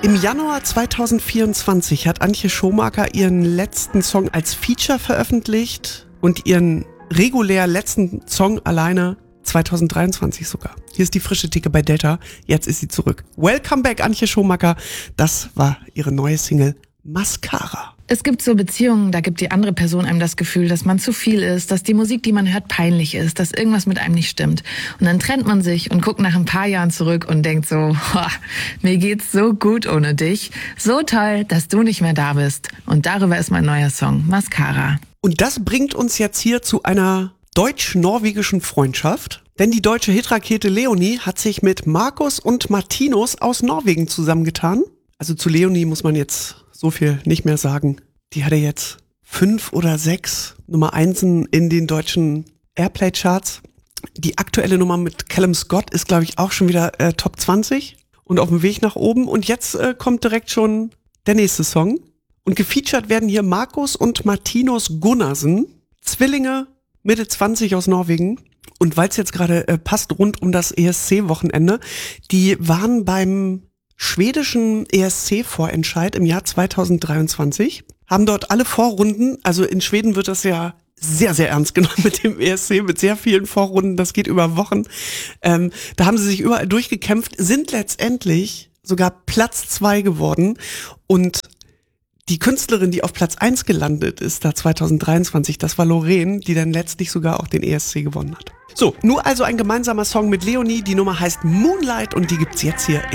Im Januar 2024 hat Antje Schumacher ihren letzten Song als Feature veröffentlicht und ihren regulär letzten Song alleine 2023 sogar. Hier ist die frische Theke bei Delta. Jetzt ist sie zurück. Welcome back, Antje Schumacher. Das war ihre neue Single Mascara. Es gibt so Beziehungen, da gibt die andere Person einem das Gefühl, dass man zu viel ist, dass die Musik, die man hört, peinlich ist, dass irgendwas mit einem nicht stimmt. Und dann trennt man sich und guckt nach ein paar Jahren zurück und denkt so, mir geht's so gut ohne dich. So toll, dass du nicht mehr da bist. Und darüber ist mein neuer Song, Mascara. Und das bringt uns jetzt hier zu einer deutsch-norwegischen Freundschaft. Denn die deutsche Hitrakete Leonie hat sich mit Markus und Martinus aus Norwegen zusammengetan. Also zu Leonie muss man jetzt so viel nicht mehr sagen. Die hatte jetzt 5 oder 6 Nummer 1 in den deutschen Airplay-Charts. Die aktuelle Nummer mit Callum Scott ist, glaube ich, auch schon wieder Top 20 und auf dem Weg nach oben. Und jetzt kommt direkt schon der nächste Song. Und gefeatured werden hier Markus und Martinus Gunnarsen, Zwillinge, Mitte 20 aus Norwegen. Und weil es jetzt gerade passt, rund um das ESC-Wochenende, die waren beim schwedischen ESC-Vorentscheid im Jahr 2023, haben dort alle Vorrunden, also in Schweden wird das ja sehr, sehr ernst genommen mit dem ESC, mit sehr vielen Vorrunden, das geht über Wochen. Da haben sie sich überall durchgekämpft, sind letztendlich sogar Platz 2 geworden und die Künstlerin, die auf Platz 1 gelandet ist, da 2023, das war Loreen, die dann letztlich sogar auch den ESC gewonnen hat. So, nur also ein gemeinsamer Song mit Leonie, die Nummer heißt Moonlight und die gibt's jetzt hier